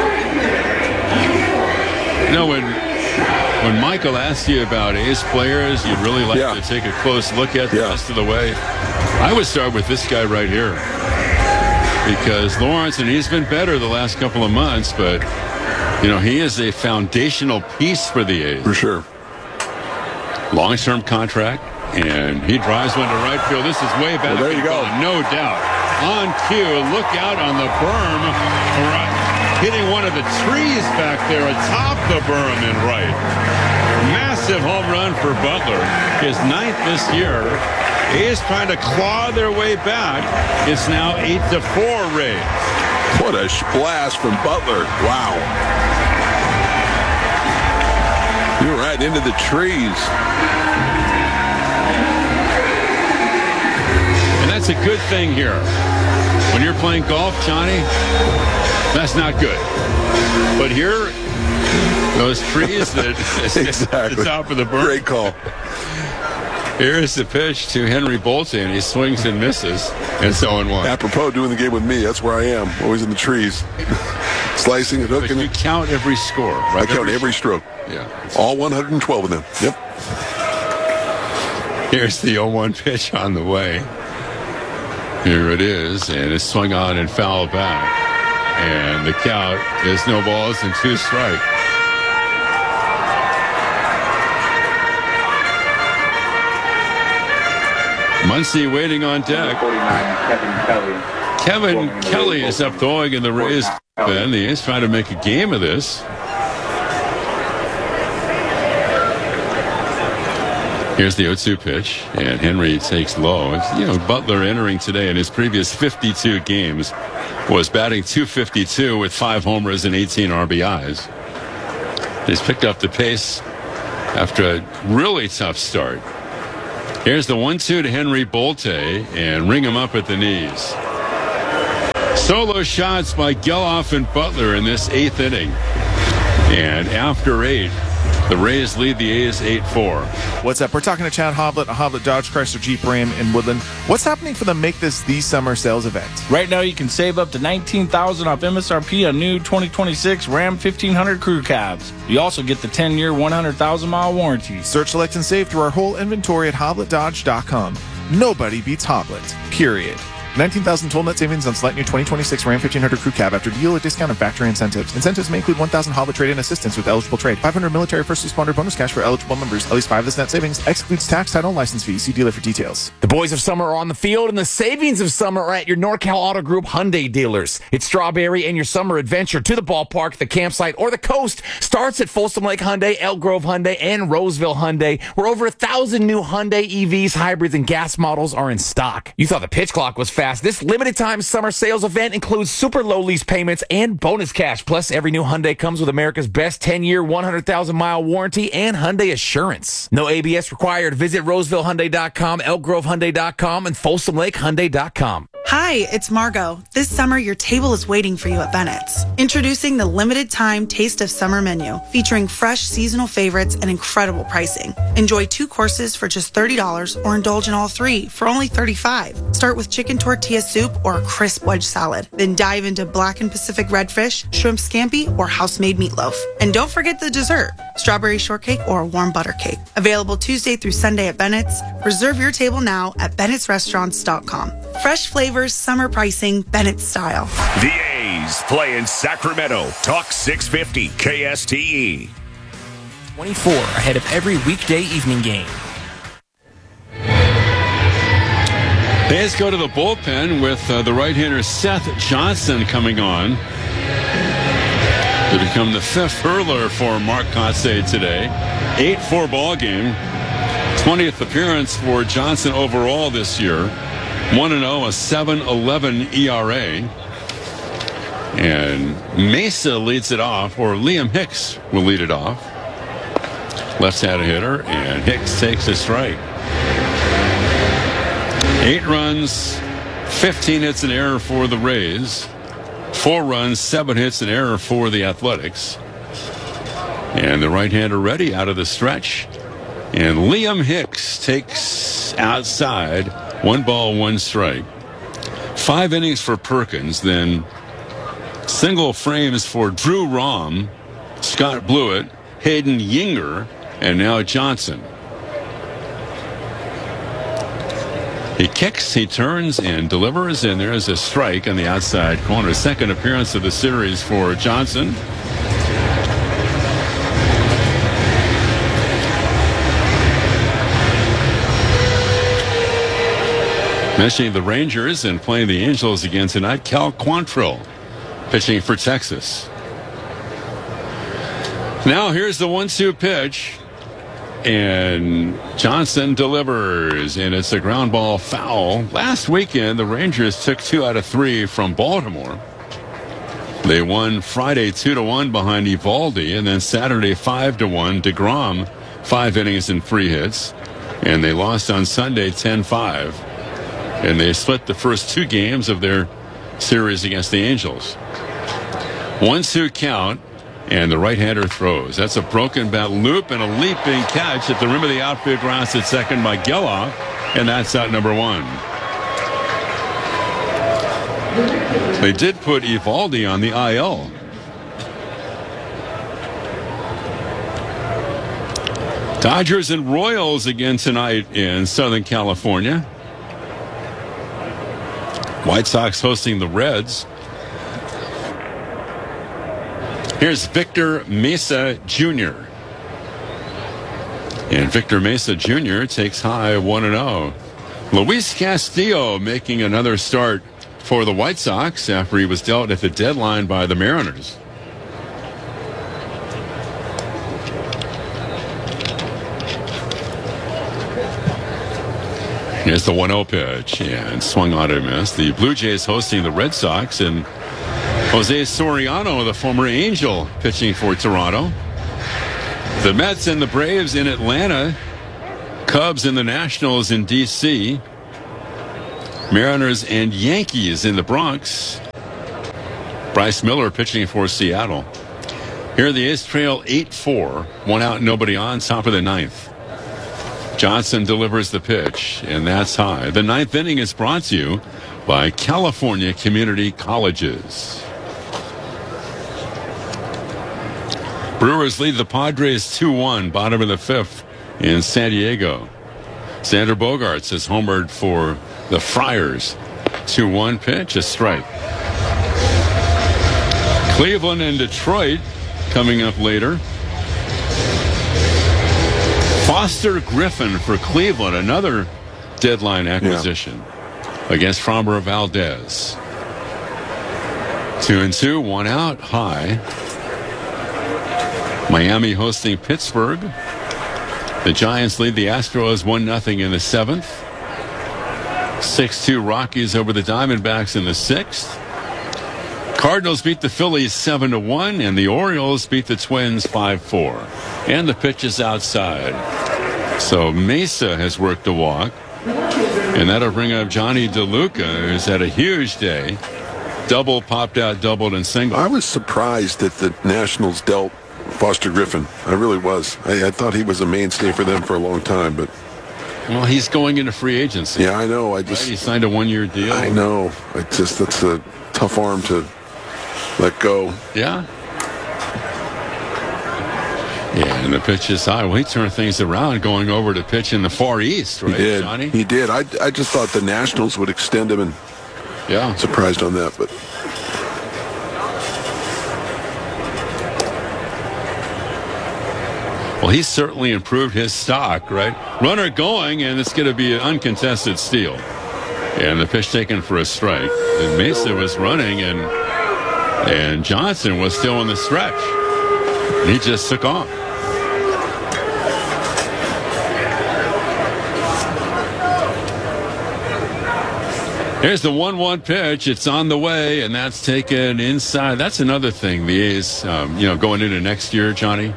You know, when Michael asked you about A's players you'd really like to take a close look at the rest of the way, I would start with this guy right here. Because Lawrence, and he's been better the last couple of months, but you know, he is a foundational piece for the A's. For sure. Long-term contract, and he drives one to right field. This is way back. Well, there you go. No doubt. On cue, look out on the berm. Right, hitting one of the trees back there atop the berm in right. Massive home run for Butler. His 9th this year. A's trying to claw their way back. It's now 8-4 Rays. What a blast from Butler. Wow. You're right into the trees. And that's a good thing here. When you're playing golf, Johnny, that's not good. But here, those trees that exactly. at the top of the berm. Great call. Here's the pitch to Henry Bolton. He swings and misses. And so on 1. Apropos doing the game with me, that's where I am. Always in the trees. Slicing and hooking. But you count every score, right? I count every stroke. Yeah. All 112 of them. Yep. Here's the 0-1 pitch on the way. Here it is, and it's swung on and fouled back. And the count is no balls and 2 strikes. Muncy waiting on deck. Kevin Kelly is up throwing in the Rays. And the A's trying to make a game of this. Here's the 0-2 pitch, and Henry takes low. You know, Butler entering today in his previous 52 games was batting .252 with 5 homers and 18 RBIs. He's picked up the pace after a really tough start. Here's the 1-2 to Henry Bolte, and ring him up at the knees. Solo shots by Geloff and Butler in this 8th inning. And after 8, the Rays lead the A's 8-4. What's up? We're talking to Chad Hoblet, a Hoblet Dodge Chrysler Jeep Ram in Woodland. What's happening for the Make This the Summer sales event? Right now, you can save up to $19,000 off MSRP on new 2026 Ram 1500 crew cabs. You also get the 10-year, 100,000-mile warranty. Search, select, and save through our whole inventory at HobletDodge.com. Nobody beats Hoblet, period. 19,000 total net savings on select new 2026 Ram 1500 crew cab after dealer discount and factory incentives. Incentives may include 1,000 Hoblet trade-in assistance with eligible trade. 500 military first responder bonus cash for eligible members. At least 5 of this net savings. Excludes tax, title, and license fees. See dealer for details. The boys of summer are on the field, and the savings of summer are at your NorCal Auto Group Hyundai dealers. It's Strawberry, and your summer adventure to the ballpark, the campsite, or the coast starts at Folsom Lake Hyundai, Elk Grove Hyundai, and Roseville Hyundai, where over 1,000 new Hyundai EVs, hybrids, and gas models are in stock. You thought the pitch clock was fast. This limited time summer sales event includes super low lease payments and bonus cash. Plus, every new Hyundai comes with America's best 10-year, 100,000-mile warranty and Hyundai Assurance. No ABS required. Visit RosevilleHyundai.com, ElkGroveHyundai.com, and FolsomLakeHyundai.com. Hi, it's Margot. This summer, your table is waiting for you at Bennett's. Introducing the limited time Taste of Summer menu, featuring fresh seasonal favorites and incredible pricing. Enjoy 2 courses for just $30 or indulge in all 3 for only $35. Start with chicken tortilla soup or a crisp wedge salad. Then dive into blackened Pacific redfish, shrimp scampi, or house-made meatloaf. And don't forget the dessert, strawberry shortcake or a warm butter cake. Available Tuesday through Sunday at Bennett's. Reserve your table now at Bennett'sRestaurants.com. Fresh flavors, summer pricing, Bennett style. The A's play in Sacramento. Talk 650 KSTE. 24 ahead of every weekday evening game. The A's go to the bullpen with the right-hander Seth Johnson coming on to become the 5th hurler for Mark Kotsay today. 8-4 ball game. 20th appearance for Johnson overall this year. 1-0, a 7.11 ERA. And Mesa leads it off, or Liam Hicks will lead it off. Left-handed hitter, and Hicks takes a strike. 8 runs, 15 hits and error for the Rays. 4 runs, 7 hits and error for the Athletics. And the right-hander ready out of the stretch. And Liam Hicks takes outside. 1 ball, 1 strike. 5 innings for Perkins, then single frames for Drew Rom, Scott Blewett, Hayden Yinger, and now Johnson. He kicks, he turns, and delivers, and there's a strike on the outside corner. 2nd appearance of the series for Johnson. Mentioning the Rangers and playing the Angels again tonight, Cal Quantrill pitching for Texas. Now here's the 1-2 pitch, and Johnson delivers, and it's a ground ball foul. Last weekend, the Rangers took 2 out of 3 from Baltimore. They won Friday 2-1 behind Eovaldi, and then Saturday 5-1. DeGrom, 5 innings and 3 hits, and they lost on Sunday 10-5. And they split the first 2 games of their series against the Angels. 1-2 count, and the right-hander throws. That's a broken bat loop and a leaping catch at the rim of the outfield grass at second by Geloff, and that's out number 1. They did put Eovaldi on the IL. Dodgers and Royals again tonight in Southern California. White Sox hosting the Reds. Here's Victor Mesa Jr. And Victor Mesa Jr. takes high 1-0. Luis Castillo making another start for the White Sox after he was dealt at the deadline by the Mariners. Here's the 1-0 pitch, and swung on and missed. The Blue Jays hosting the Red Sox, and Jose Soriano, the former Angel, pitching for Toronto. The Mets and the Braves in Atlanta. Cubs and the Nationals in D.C. Mariners and Yankees in the Bronx. Bryce Miller pitching for Seattle. Here the A's trail 8-4. 1 out, nobody on, top of the 9th. Johnson delivers the pitch, and that's high. The 9th inning is brought to you by California Community Colleges. Brewers lead the Padres 2-1, bottom of the 5th in San Diego. Xander Bogaerts has homered for the Friars. 2-1 pitch, a strike. Cleveland and Detroit coming up later. Foster Griffin for Cleveland, another deadline acquisition against Framber Valdez. 2-2, 1 out, high. Miami hosting Pittsburgh. The Giants lead the Astros 1-0 in the 7th. 6-2 Rockies over the Diamondbacks in the 6th. Cardinals beat the Phillies 7-1, and the Orioles beat the Twins 5-4. And the pitch is outside. So Mesa has worked a walk, and that'll bring up Johnny DeLuca, who's had a huge day. Double, popped out, doubled, and single. I was surprised that the Nationals dealt Foster Griffin. I really was. I thought he was a mainstay for them for a long time, but... Well, he's going into free agency. Yeah, I know. He signed a 1-year deal. I know. That's a tough arm to let go. Yeah. Yeah, and the pitch is high. Well, he turned things around going over to pitch in the Far East, right, He did. Johnny? He did. I just thought the Nationals would extend him, and surprised on that, but... Well, he's certainly improved his stock, right? Runner going, and it's going to be an uncontested steal. And the pitch taken for a strike. And Mesa was running, and Johnson was still in the stretch. And he just took off. Here's the 1-1 pitch. It's on the way, and that's taken inside. That's another thing. The A's, going into next year, Johnny.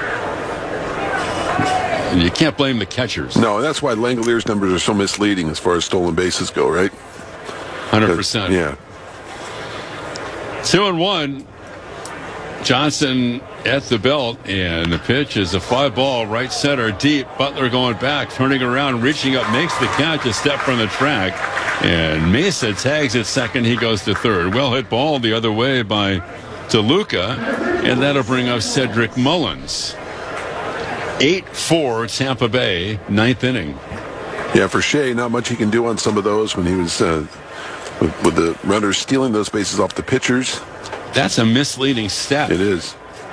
And you can't blame the catchers. No, that's why Langelier's numbers are so misleading as far as stolen bases go, right? 100%. Yeah. 2-1. Johnson at the belt, and the pitch is a fly ball right center deep. Butler going back, turning around, reaching up, makes the catch a step from the track. And Mesa tags at second. He goes to third. Well hit ball the other way by DeLuca, and that'll bring up Cedric Mullins. 8-4 Tampa Bay, 9th inning. Yeah, for Shea, not much he can do on some of those when he was with the runners stealing those bases off the pitchers. That's a misleading stat. It is.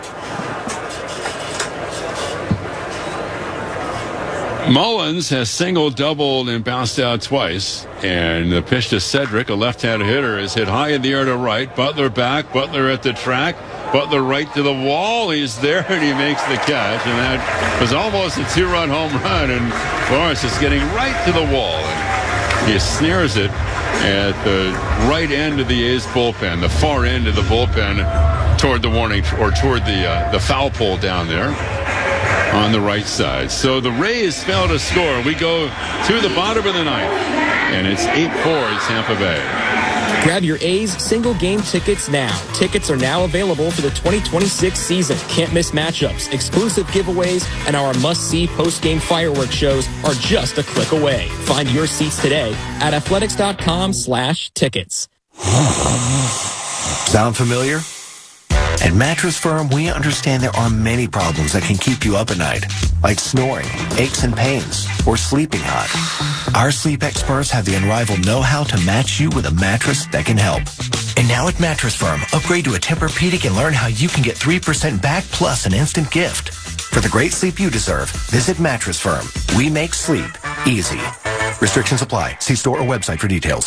Mullins has singled, doubled, and bounced out twice. And the pitch to Cedric, a left-handed hitter, is hit high in the air to right. Butler back, Butler at the track. Butler right to the wall. He's there, and he makes the catch. And that was almost a 2-run home run. And Lawrence is getting right to the wall. And he snares it at the right end of the A's bullpen, the far end of the bullpen toward the warning, or toward the foul pole down there on the right side. So the Rays fail to score. We go to the bottom of the 9th, and it's 8-4 Tampa Bay. Grab your A's single game tickets now. Tickets are now available for the 2026 season. Can't miss matchups, exclusive giveaways, and our must-see post-game fireworks shows are just a click away. Find your seats today at athletics.com/tickets. Sound familiar? At Mattress Firm, we understand there are many problems that can keep you up at night, like snoring, aches and pains, or sleeping hot. Our sleep experts have the unrivaled know-how to match you with a mattress that can help. And now at Mattress Firm, upgrade to a Tempur-Pedic and learn how you can get 3% back plus an instant gift. For the great sleep you deserve, visit Mattress Firm. We make sleep easy. Restrictions apply. See store or website for details.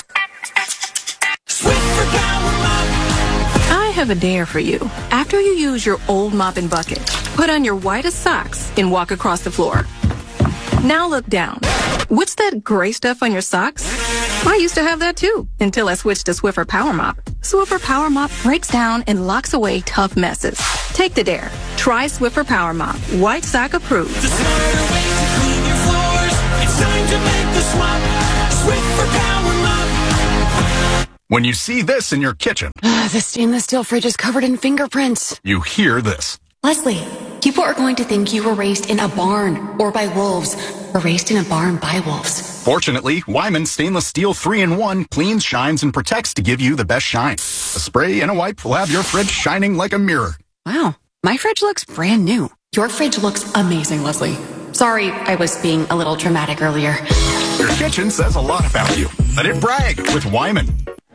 I have a dare for you. After you use your old mop and bucket, put on your whitest socks and walk across the floor. Now look down. What's that gray stuff on your socks? I used to have that too, until I switched to Swiffer Power Mop. Swiffer Power Mop breaks down and locks away tough messes. Take the dare. Try Swiffer Power Mop. White sock approved. The smarter way to clean your floors. It's time to make the swap. Swiffer Power Mop. When you see this in your kitchen, The stainless steel fridge is covered in fingerprints. you hear this. Leslie, people are going to think you were raised in a barn or by wolves, or raised in a barn by wolves. Fortunately, Wyman Stainless Steel 3-in-1 cleans, shines, and protects to give you the best shine. A spray and a wipe will have your fridge shining like a mirror. Wow, my fridge looks brand new. Your fridge looks amazing, Leslie. Sorry, I was being a little dramatic earlier. Your kitchen says a lot about you. Let it brag with Wyman.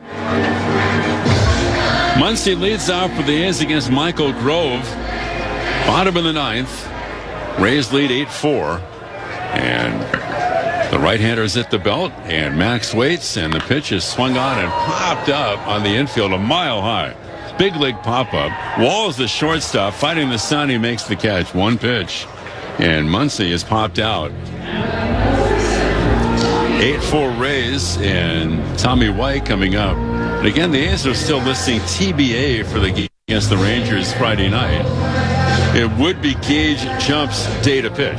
Muncie leads off for the A's against Michael Grove. Bottom of the ninth. Rays lead 8-4. And the right-hander's at the belt. And Max waits. And the pitch is swung on and popped up on the infield a mile high. Big league pop-up. Wall's the shortstop. Fighting the sun, he makes the catch. One pitch. And Muncie is popped out. 8-4 Rays and Tommy White coming up. And again, the A's are still listing TBA for the game against the Rangers Friday night. It would be Gage Jump's day to pitch.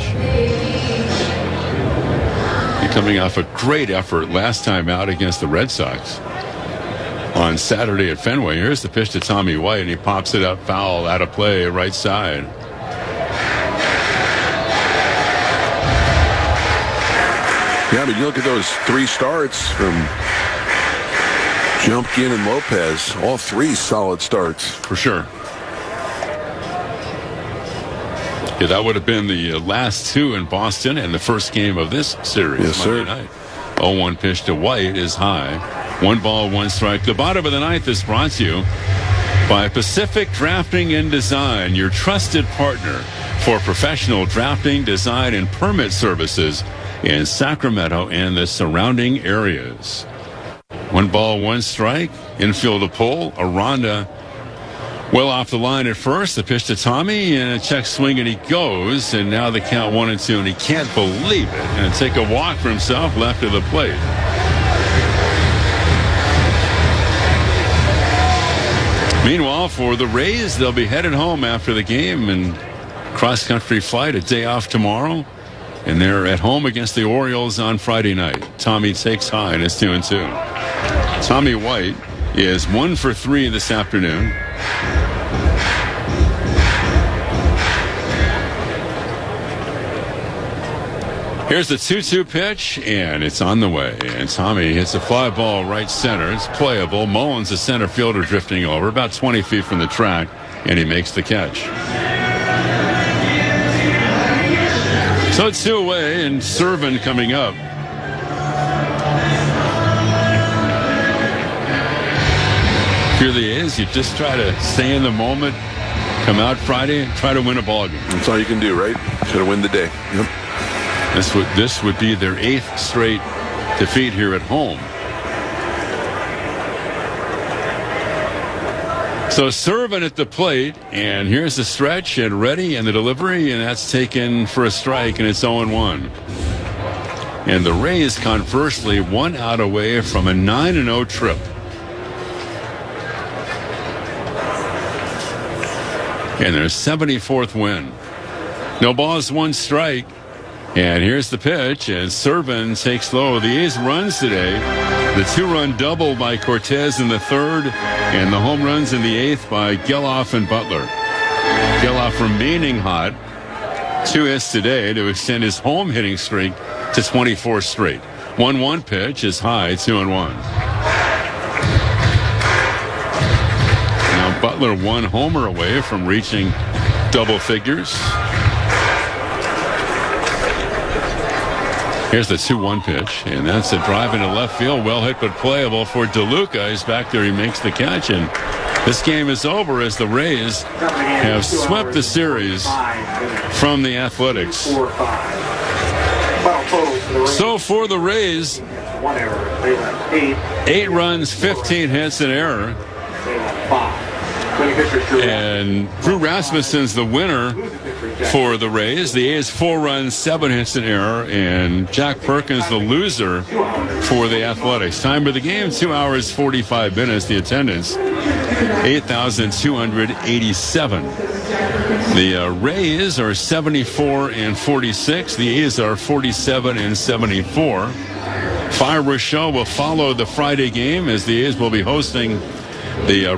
He coming off a great effort last time out against the Red Sox on Saturday at Fenway. Here's the pitch to Tommy White, and he pops it up foul out of play right side. Yeah, but you look at those three starts from Jumpkin and Lopez, all three solid starts. For sure. Yeah, that would have been the last two in Boston and the first game of this series. Yes, sir. Monday night. 0-1 pitch to White is high. 1 ball, 1 strike. The bottom of the ninth is brought to you by Pacific Drafting and Design, your trusted partner for professional drafting, design, and permit services in Sacramento and the surrounding areas. 1 ball, 1 strike. Infield a pull. Aranda well off the line at first. The pitch to Tommy and a check swing, and he goes. And now the count 1-2, and he can't believe it. And take a walk for himself left of the plate. Meanwhile, for the Rays, they'll be headed home after the game and cross-country flight, a day off tomorrow. And they're at home against the Orioles on Friday night. Tommy takes high, and it's 2-2. Tommy White is 1 for 3 this afternoon. Here's the 2-2 pitch, and it's on the way. And Tommy hits a fly ball right center. It's playable. Mullins, the center fielder, drifting over about 20 feet from the track, and he makes the catch. So it's 2 away, and Servin coming up. If you're the A's, you just try to stay in the moment, come out Friday, and try to win a ball game. That's all you can do, right? Try to win the day. Yep. This would be their 8th straight defeat here at home. So Servin at the plate, and here's the stretch, and ready, and the delivery, and that's taken for a strike, and it's 0-1. And the Rays, conversely, 1 out away from a 9-0 trip. And their 74th win. No balls, 1 strike. And here's the pitch, and Servin takes low. The A's runs today. The 2-run double by Cortez in the 3rd, and the home runs in the 8th by Geloff and Butler. Geloff remaining hot. 2 hits today to extend his home hitting streak to 24 straight. 1-1 pitch is high, 2-1. Now Butler 1 homer away from reaching double figures. Here's the 2-1 pitch, and that's a drive into left field. Well hit, but playable for DeLuca. He's back there. He makes the catch, and this game is over as the Rays have swept the series from the Athletics. So for the Rays, 8 runs, 15 hits, an error. And Drew Rasmussen's the winner for the Rays. The A's 4 runs, 7 hits, an error, and Jack Perkins the loser for the Athletics. Time of the game, 2 hours, 45 minutes. The attendance, 8,287. The Rays are 74-46. The A's are 47-74. Fireworks show will follow the Friday game as the A's will be hosting the